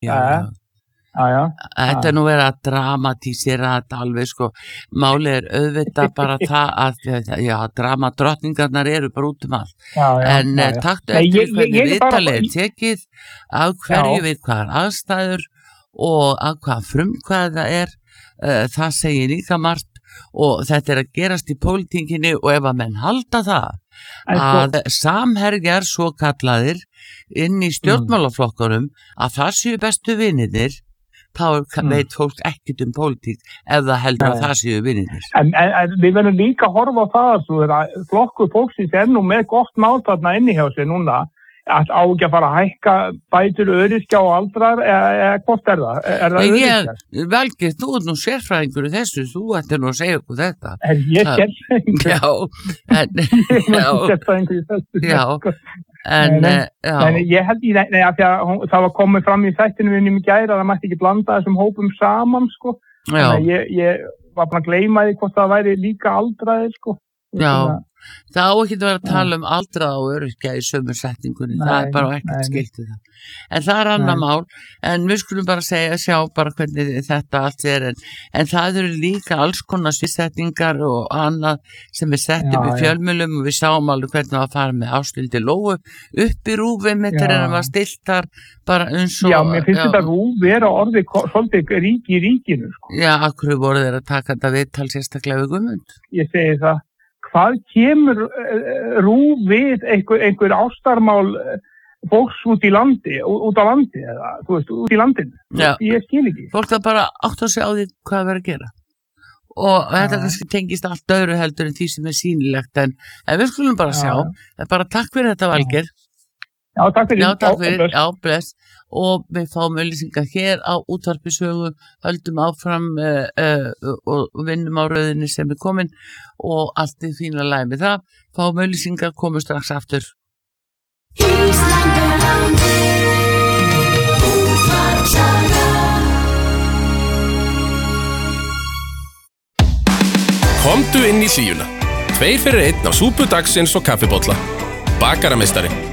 Já. Þetta nú verið að dramatísera þetta alveg sko, máli auðvitað bara það að dramadrottningarnar eru bara út allt, en taktu eftir hvernig viðtalið tekið, af hverju við hvaðar aðstæður og af hvað frumkvæði það það segir líka margt og þetta að gerast í pólitíkinni og ef að menn halda það að samherjar svo kallaðir inn í stjórnmálaflokkunum að það séu bestu vinirnir þá veit fólk ekkert pólitík ef það heldur að það séu vinirnir. En við verðum líka að horfa á það að flokkur fólksins nú með gott mál þarna inni hjá sér núna að á ekki að fara að hækka bætur öryrkja og aldrar eða hvort það? Það öryrkja? Valgeir, þú nú sérfræðingur í þessu, þú ættir nú að segja okkur þetta. Ég sérfræðingur? Já, sérfræðingur í þessu. Já, en ég held að það var komið fram í þættinu minnum í gær að það mætti ekki blanda þessum hópum saman, sko. Þannig að ég var bara að gleyma því hvort það væri líka aldraðir, sko. Já, það á ekki að vera að tala aldraða og öryrkja í sömu setningunni, það bara ekkert skilti það. En það annar mál, en við skulum bara sjá bara hvernig þetta allt en það eru líka alls konar sviðsetningar og annað sem sett upp í fjölmiðlum og við sáum alveg hvernig það var að fara með Ásthildi Lóu upp í RÚV þegar hann var stiltar bara eins og... Já, mér finnst þetta RÚV vera orðið svolítið rík í ríkinu, sko. Já, akkur voru þeir að taka þetta viðtal sérstaklega við Guðmund? Ég segi það. Hvað kemur RÚV við einhver ástarmál fólks út á landi eða, þú veist, út í landinu? Já. Ég skil ekki. Fólk það bara átt að segja á því hvað verður að gera. Og þetta kannski tengist allt öðru heldur en því sem sýnilegt, en við skulum bara sjá. Bara takk fyrir þetta, Valgeir. Já, takk fyrir. Já, takk fyrir. Já, bless. Og við fáum auglýsingar hér á útvarpisögu, höldum áfram og vinnum á röðinni sem komin og allt í fína lagi með það. Fáum auglýsingar, komum strax aftur. Komdu inn í Hlíuna. 2 fyrir 1 á súpu dagsins og kaffibolla. Bakarameistari